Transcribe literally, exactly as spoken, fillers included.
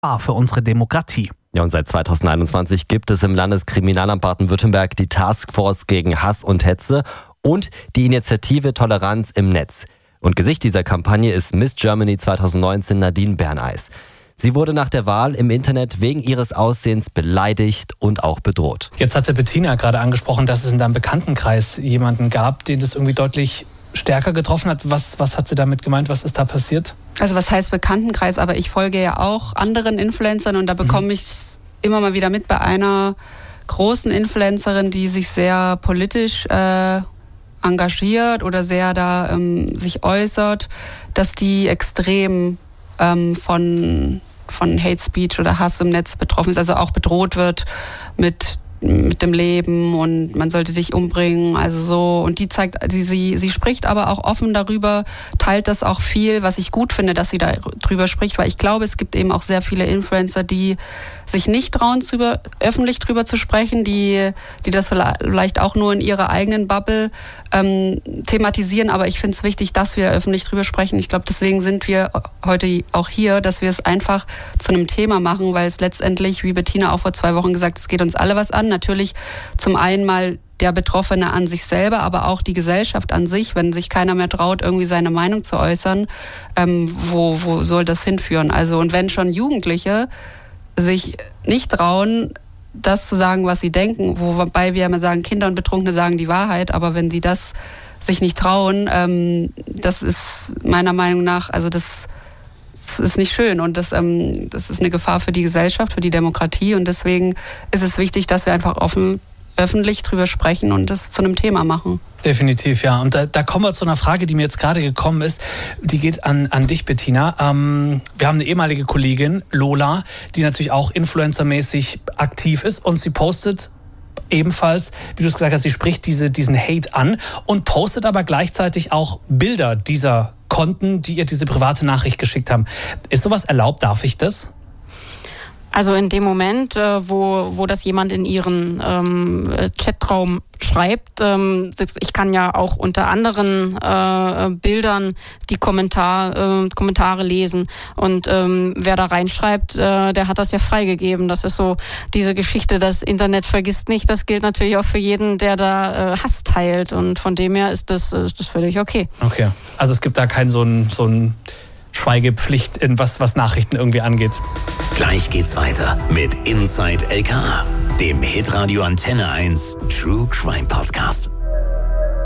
für unsere Demokratie. Ja, und seit zweitausendeinundzwanzig gibt es im Landeskriminalamt Baden-Württemberg die Taskforce gegen Hass und Hetze und die Initiative Toleranz im Netz. Und Gesicht dieser Kampagne ist Miss Germany zweitausendneunzehn Nadine Berneis. Sie wurde nach der Wahl im Internet wegen ihres Aussehens beleidigt und auch bedroht. Jetzt hatte Bettina gerade angesprochen, dass es in deinem Bekanntenkreis jemanden gab, den das irgendwie deutlich stärker getroffen hat. Was, was hat sie damit gemeint? Was ist da passiert? Also was heißt Bekanntenkreis? Aber ich folge ja auch anderen Influencern und da bekomme mhm. ich immer mal wieder mit bei einer großen Influencerin, die sich sehr politisch äh, engagiert oder sehr da ähm, sich äußert, dass die extrem ähm, von, von Hate Speech oder Hass im Netz betroffen ist, also auch bedroht wird mit mit dem Leben und man sollte dich umbringen, also so. Und die zeigt, sie, sie, sie spricht aber auch offen darüber, teilt das auch viel, was ich gut finde, dass sie darüber spricht, weil ich glaube, es gibt eben auch sehr viele Influencer, die sich nicht trauen, zu über, öffentlich drüber zu sprechen, die, die das vielleicht auch nur in ihrer eigenen Bubble ähm, thematisieren, aber ich finde es wichtig, dass wir öffentlich drüber sprechen. Ich glaube, deswegen sind wir heute auch hier, dass wir es einfach zu einem Thema machen, weil es letztendlich, wie Bettina auch vor zwei Wochen gesagt hat, es geht uns alle was an. Natürlich zum einen mal der Betroffene an sich selber, aber auch die Gesellschaft an sich, wenn sich keiner mehr traut, irgendwie seine Meinung zu äußern, ähm, wo, wo soll das hinführen? Also, und wenn schon Jugendliche sich nicht trauen, das zu sagen, was sie denken, wobei wir immer sagen, Kinder und Betrunkene sagen die Wahrheit, aber wenn sie das sich nicht trauen, ähm, das ist meiner Meinung nach, also das, das ist nicht schön und das, ähm, das ist eine Gefahr für die Gesellschaft, für die Demokratie und deswegen ist es wichtig, dass wir einfach offen öffentlich drüber sprechen und das zu einem Thema machen. Definitiv, ja. Und da, da kommen wir zu einer Frage, die mir jetzt gerade gekommen ist. Die geht an, an dich, Bettina. Ähm, wir haben eine ehemalige Kollegin, Lola, die natürlich auch influencermäßig aktiv ist und sie postet ebenfalls, wie du es gesagt hast, sie spricht diese, diesen Hate an und postet aber gleichzeitig auch Bilder dieser Konten, die ihr diese private Nachricht geschickt haben. Ist sowas erlaubt? Darf ich das? Also in dem Moment, äh, wo, wo das jemand in ihren ähm, Chatraum schreibt, ähm, das, ich kann ja auch unter anderen äh, Bildern die Kommentar, äh, Kommentare lesen und ähm, wer da reinschreibt, äh, der hat das ja freigegeben. Das ist so diese Geschichte, das Internet vergisst nicht, das gilt natürlich auch für jeden, der da äh, Hass teilt und von dem her ist das, ist das völlig okay. Okay, also es gibt da kein so ein, so ein Schweigepflicht, in was, was Nachrichten irgendwie angeht. Gleich geht's weiter mit Inside L K A, dem Hitradio Antenne eins True Crime Podcast.